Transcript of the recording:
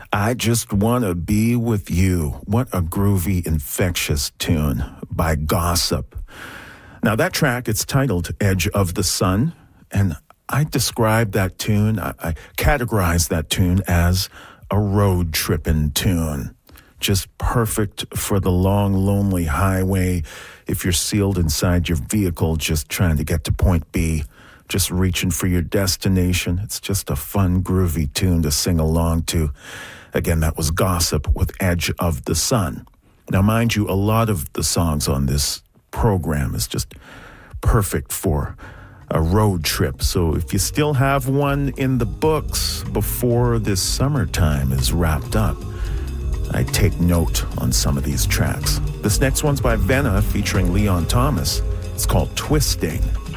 I Just Wanna Be With You. What a groovy, infectious tune by Gossip. Now that track, it's titled Edge of the Sun, and I describe that tune, I categorize that tune as a road trippin' tune. Just perfect for the long, lonely highway if you're sealed inside your vehicle just trying to get to point B, just reaching for your destination. It's just a fun, groovy tune to sing along to. Again, that was Gossip with Edge of the Sun. Now, mind you, a lot of the songs on this program is just perfect for a road trip. So if you still have one in the books before this summertime is wrapped up, I take note on some of these tracks. This next one's by Venna featuring Leon Thomas. It's called Twisting.